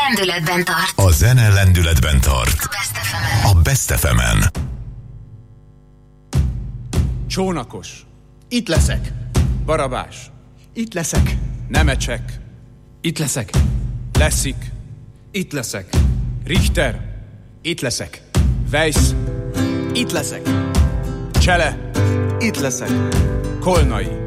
lendületben tart. A zene lendületben tart. A Best FM-en. A Best FM-en. Csónakos. Itt leszek. Barabás. Itt leszek. Nemecsek. Itt leszek. Leszik. Itt leszek. Richter. Itt leszek. Weiss. Itt leszek. Csele. Itt leszek. Kolnai.